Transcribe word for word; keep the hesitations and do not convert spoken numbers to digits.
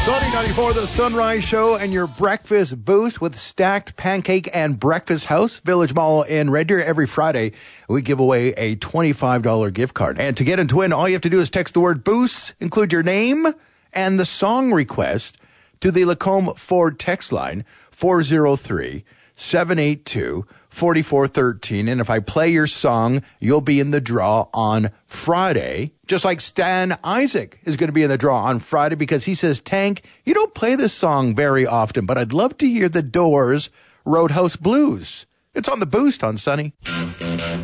Sunny ninety-four, the Sunrise Show, and your breakfast boost with Stacked Pancake and Breakfast House, Village Mall in Red Deer. Every Friday, we give away a twenty-five dollars gift card. And to get in to win, all you have to do is text the word boost, include your name and the song request to the Lacombe Ford text line, four oh three, seven eight two, four four one three. And if I play your song, you'll be in the draw on Friday. Just like Stan Isaac is going to be in the draw on Friday because he says, Tank, you don't play this song very often, but I'd love to hear the Doors' Roadhouse Blues. It's on the Boost on Sunny.